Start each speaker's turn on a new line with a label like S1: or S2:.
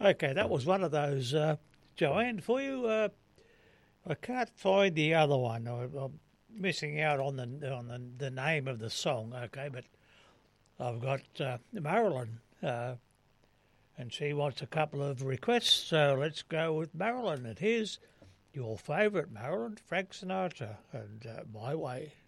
S1: Okay, that was one of those, Joanne, for you. I can't find the other one. I'm missing out on the name of the song. Okay, but I've got Marilyn, and she wants a couple of requests. So let's go with Marilyn. And here's your favourite Marilyn, Frank Sinatra, and My Way.